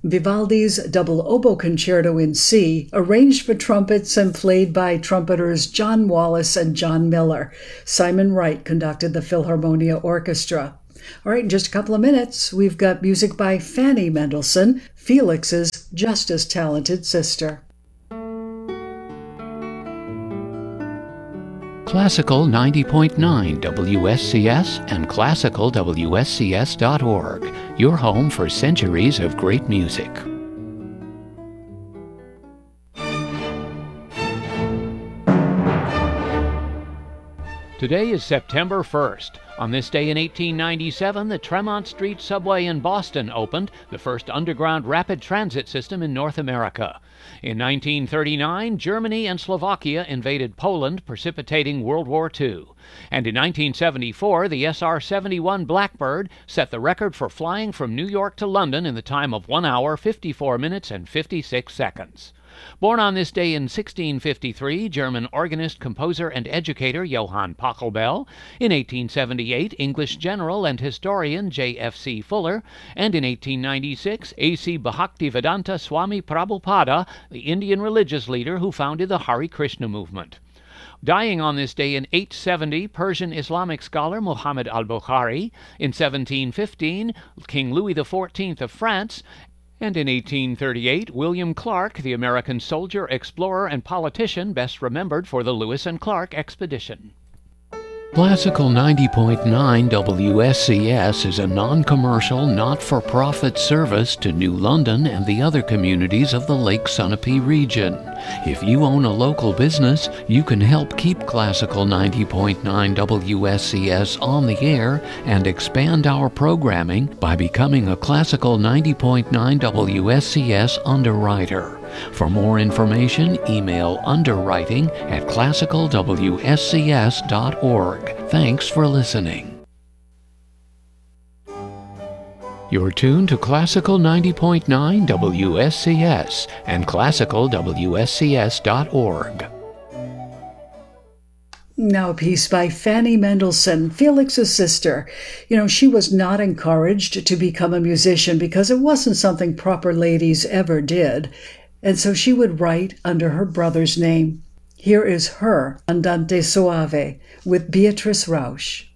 Vivaldi's Double Oboe Concerto in C, arranged for trumpets and played by trumpeters John Wallace and John Miller. Simon Wright conducted the Philharmonia Orchestra. All right, in just a couple of minutes, we've got music by Fanny Mendelssohn, Felix's just as talented sister. Classical 90.9 WSCS and classicalwscs.org, your home for centuries of great music. Today is September 1st. On this day in 1897, the Tremont Street subway in Boston opened, the first underground rapid transit system in North America. In 1939, Germany and Slovakia invaded Poland, precipitating World War II. And in 1974, the SR-71 Blackbird set the record for flying from New York to London in the time of 1 hour, 54 minutes, and 56 seconds. Born on this day in 1653, German organist, composer, and educator Johann Pachelbel. In 1878, English general and historian J.F.C. Fuller. And in 1896, A.C. Bhaktivedanta Swami Prabhupada, the Indian religious leader who founded the Hare Krishna movement. Dying on this day in 870, Persian Islamic scholar Muhammad al-Bukhari. In 1715, King Louis XIV of France. And in 1838, William Clark, the American soldier, explorer, and politician best remembered for the Lewis and Clark expedition. Classical 90.9 WSCS is a non-commercial, not-for-profit service to New London and the other communities of the Lake Sunapee region. If you own a local business, you can help keep Classical 90.9 WSCS on the air and expand our programming by becoming a Classical 90.9 WSCS underwriter. For more information, email underwriting@classicalwscs.org. Thanks for listening. You're tuned to Classical 90.9 WSCS and classicalwscs.org. Now a piece by Fanny Mendelssohn, Felix's sister. She was not encouraged to become a musician because it wasn't something proper ladies ever did. And so she would write under her brother's name. Here is her Andante Soave with Beatrice Rausch.